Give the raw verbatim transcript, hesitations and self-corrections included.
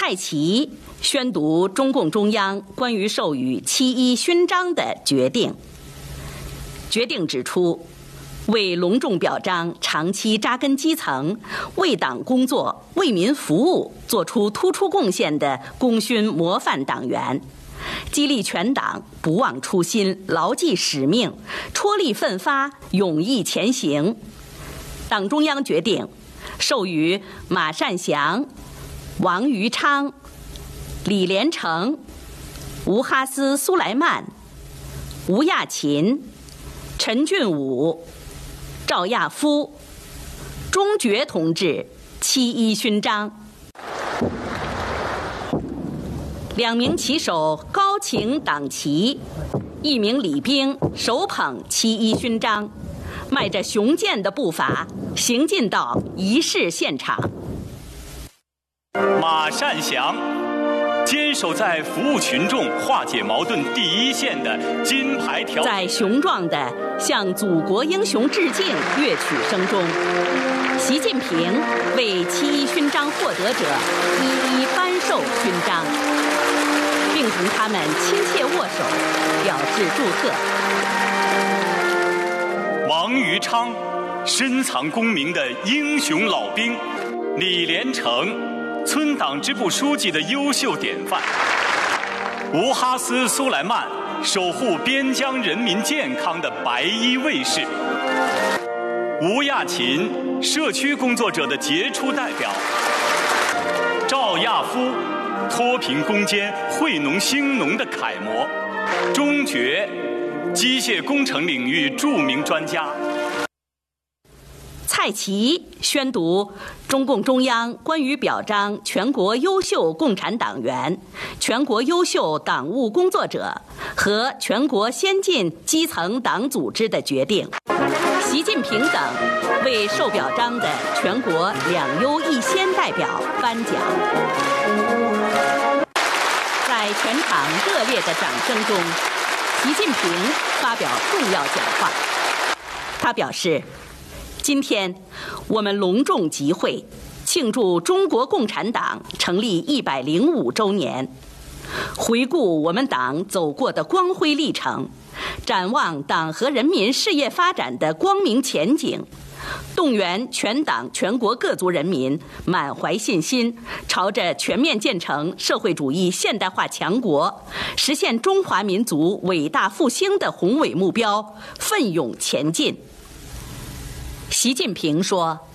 蔡奇宣读中共中央关于授予七一勋章的决定。决定指出，为隆重表彰长期扎根基层、为党工作、为民服务做出突出贡献的功勋模范党员，激励全党不忘初心、牢记使命、踔厉奋发、勇毅前行。党中央决定授予马善祥、王于昌、李连成、吴哈斯·苏莱曼、吴亚勤、陈俊武、赵亚夫、钟觉同志七一勋章。两名旗手高擎党旗，一名礼兵手捧七一勋章，迈着雄健的步伐行进到仪式现场。 马善祥，坚守在服务群众、化解矛盾第一线的金牌条， 在雄壮的向祖国英雄致敬乐曲声中，习近平为七一勋章获得者一一颁授勋章，并同他们亲切握手，表示祝贺。 王于昌，深藏功名的英雄老兵；李连成，村党支部书记的优秀典范；吴哈斯·苏莱曼，守护边疆人民健康的白衣卫士；吴亚勤，社区工作者的杰出代表；赵亚夫，脱贫攻坚、惠农兴农的楷模；钟觉，机械工程领域著名专家。 蔡奇宣读中共中央关于表彰全国优秀共产党员、全国优秀党务工作者和全国先进基层党组织的决定。习近平等为受表彰的全国两优一先代表颁奖。在全场热烈的掌声中，习近平发表重要讲话。他表示，今天我们隆重集会，庆祝中国共产党成立一百零五周年，回顾我们党走过的光辉历程，展望党和人民事业发展的光明前景，动员全党全国各族人民满怀信心，朝着全面建成社会主义现代化强国、实现中华民族伟大复兴的宏伟目标奋勇前进。习近平说，